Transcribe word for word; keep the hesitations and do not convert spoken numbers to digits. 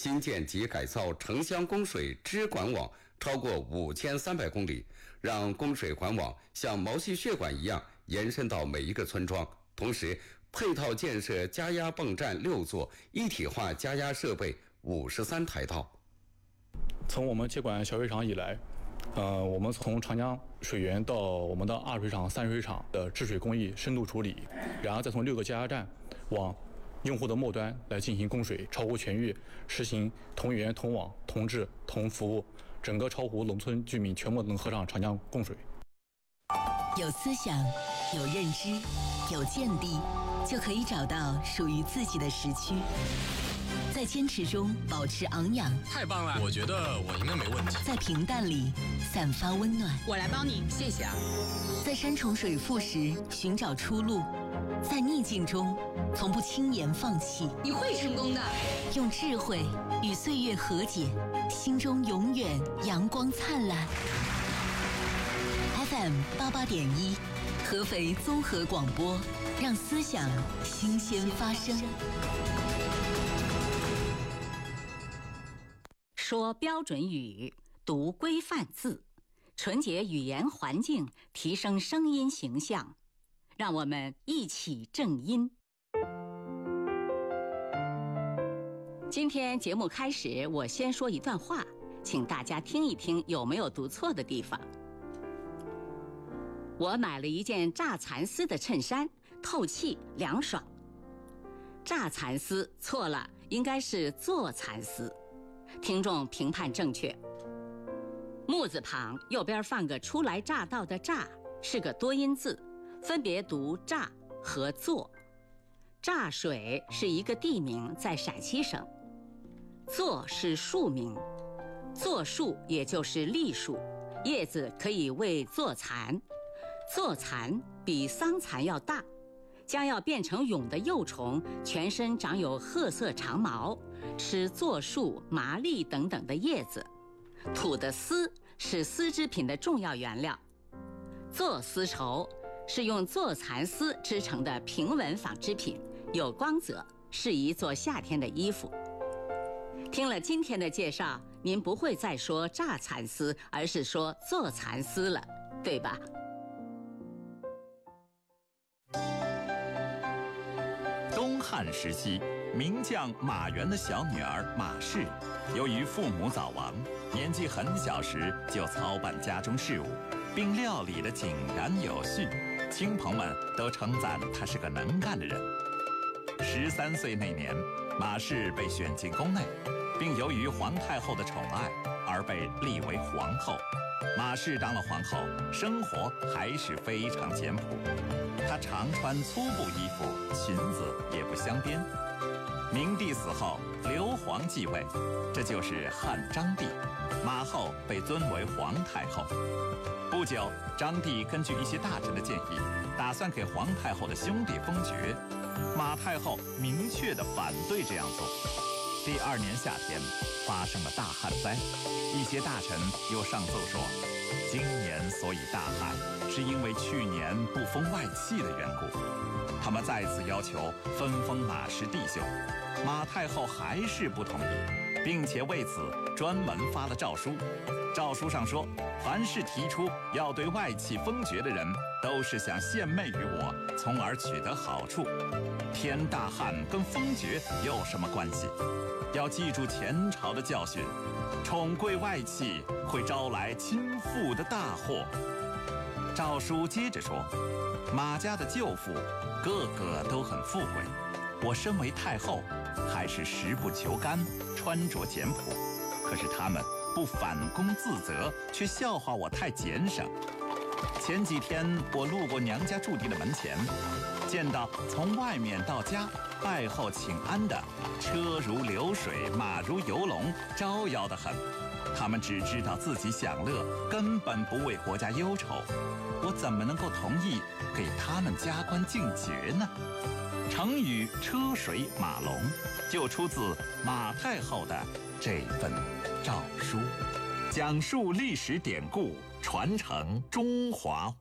新建及改造城乡供水支管网超过五千三百公里，让供水管网像毛细血管一样延伸到每一个村庄。同时，配套建设加压泵站六座，一体化加压设备五十三台到。 从我们接管小水厂以来，呃，我们从长江水源到我们的二水厂、三水厂的治水工艺深度处理，然后再从六个加压站往用户的末端来进行供水，巢湖全域实行同源、同网、同治、同服务，整个巢湖农村居民全部能喝上长江供水。 有思想，有认知，有见地，就可以找到属于自己的时区。在坚持中保持昂扬， 太棒了！我觉得我应该没问题。 在平淡里散发温暖， 我来帮你，谢谢啊。 在山重水复时寻找出路，在逆境中从不轻言放弃。 你会成功的。 用智慧与岁月和解，心中永远阳光灿烂。F M 八八点一，合肥综合广播，让思想新鲜发生。 说标准语，读规范字，纯洁语言环境，提升声音形象。让我们一起正音。今天节目开始，我先说一段话，请大家听一听有没有读错的地方。我买了一件炸蚕丝的衬衫，透气凉爽。炸蚕丝错了，应该是做蚕丝。听众评判正确。木字旁右边放个初来乍到的乍，是个多音字，分别读乍和作。乍水是一个地名，在陕西省。作是树名，作树也就是栗树，叶子可以为坐蚕。坐蚕比桑蚕要大，将要变成蛹的幼虫，全身长有褐色长毛，吃柞树、麻栗等等的叶子。吐的丝是丝织品的重要原料。做丝绸是用做蚕丝织成的平纹纺织品，有光泽，适宜做夏天的衣服。听了今天的介绍，您不会再说炸蚕丝，而是说做蚕丝了，对吧？ 东汉时期，名将马援的小女儿马氏，由于父母早亡，年纪很小时就操办家中事务，并料理得井然有序，亲朋们都称赞她是个能干的人。十三岁那年，马氏被选进宫内，并由于皇太后的宠爱而被立为皇后。马氏当了皇后，生活还是非常简朴。她常穿粗布衣服，裙子也不镶边。明帝死后，刘皇继位，这就是汉章帝。马后被尊为皇太后。不久，章帝根据一些大臣的建议，打算给皇太后的兄弟封爵。马太后明确地反对这样做。第二年夏天，发生了大旱灾，一些大臣又上奏说，今年所以大旱，是因为去年不封外戚的缘故。他们再次要求分封马氏弟兄，马太后还是不同意，并且为此专门发了诏书。诏书上说，凡是提出要对外戚封爵的人，都是想献媚于我，从而取得好处。天大旱跟封爵有什么关系？要记住前朝的教训，宠贵外戚会招来倾覆的大祸。诏书接着说，马家的舅父个个都很富贵，我身为太后，还是食不求甘，穿着简朴。可是他们不反躬自责，却笑话我太俭省。前几天我路过娘家驻地的门前，见到从外面到家拜后请安的车如流水，马如游龙，招摇得很。他们只知道自己享乐，根本不为国家忧愁。我怎么能够同意给他们加官进爵呢？成语车水马龙就出自马太后的这份诏书，讲述历史典故，传承中华